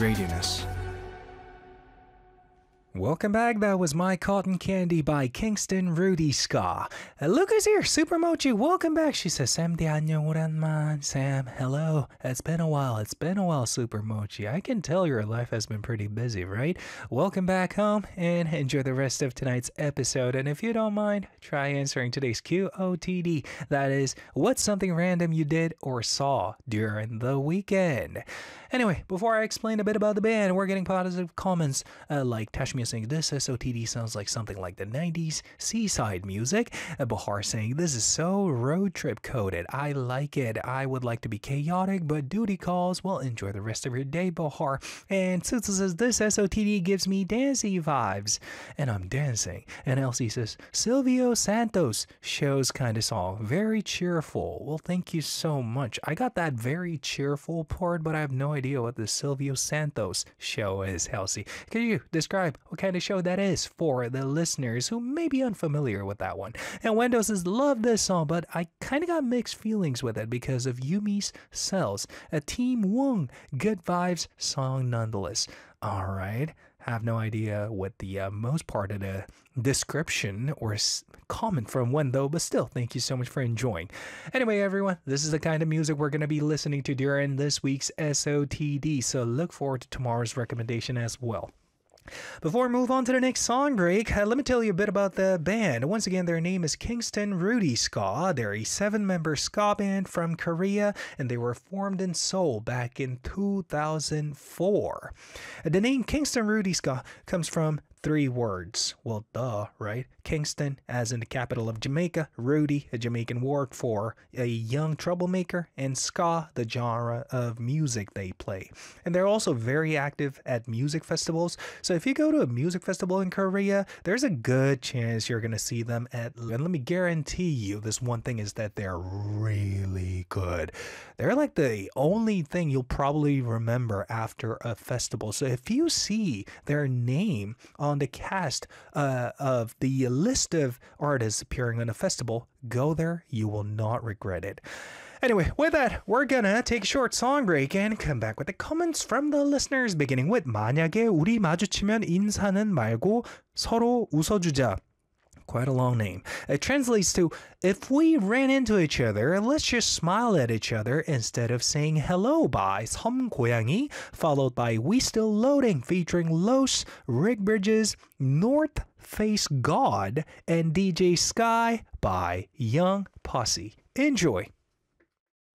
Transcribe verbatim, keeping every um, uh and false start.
Radius. Welcome back, that was My Cotton Candy by Kingston Rudy Ska. Uh, Lucas here, Super Mochi, welcome back. She says, Sam di 안녕 오랜만. Sam, hello. It's been a while, it's been a while, Super Mochi. I can tell your life has been pretty busy, right? Welcome back home and enjoy the rest of tonight's episode. And if you don't mind, try answering today's Q O T D. That is, what's something random you did or saw during the weekend? Anyway, before I explain a bit about the band, we're getting positive comments uh, like Tashmi saying this S O T D sounds like something like the nineties seaside music. Uh, Bahar saying this is so road trip coded. I like it. I would like to be chaotic, but duty calls. Well, enjoy the rest of your day, Bahar. And Tsutsu says this S O T D gives me dancey vibes, and I'm dancing. And Elsie says Silvio Santos shows kind of song, very cheerful. Well, thank you so much. I got that very cheerful part, but I have no idea what the Silvio Santos show is. Elsie, can you describe what kind of show that is for the listeners who may be unfamiliar with that one? And Wendo says, love this song, but I kind of got mixed feelings with it because of Yumi's Cells, a Team Wong good vibes song nonetheless. All right, have no idea what the uh, most part of the description or s- comment from Wendo, but still, thank you so much for enjoying. Anyway, everyone, this is the kind of music we're going to be listening to during this week's S O T D, so look forward to tomorrow's recommendation as well. Before we move on to the next song break, uh, let me tell you a bit about the band. Once again, their name is Kingston Rudy Ska. They're a seven-member ska band from Korea, and they were formed in Seoul back in two thousand four. The name Kingston Rudy Ska comes from three words. Well, duh, right? Kingston, as in the capital of Jamaica, Rudy, a Jamaican word for a young troublemaker, and ska, the genre of music they play. And they're also very active at music festivals. So if you go to a music festival in Korea, there's a good chance you're going to see them at, and let me guarantee you this one thing is that they're really good. They're like the only thing you'll probably remember after a festival. So if you see their name on the cast uh, of the list of artists appearing on a festival, go there, you will not regret it. Anyway, with that, we're gonna take a short song break and come back with the comments from the listeners, beginning with 만약에 우리 마주치면 인사는 말고 서로 웃어주자. Quite a long name. It translates to, if we ran into each other, let's just smile at each other instead of saying hello by 섬고양이, followed by We Still Loading featuring Los, Rick Bridges, North Face God, and D J Sky by Young Posse. Enjoy.